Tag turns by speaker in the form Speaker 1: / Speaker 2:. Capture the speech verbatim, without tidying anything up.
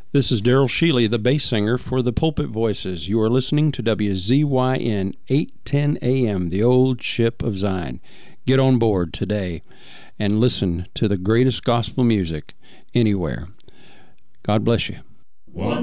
Speaker 1: This is Daryl Shealy, the bass singer for the Pulpit Voices. You are listening to W Z Y N eight ten A M, the old ship of Zion. Get on board today and listen to the greatest gospel music anywhere. God bless you.
Speaker 2: One.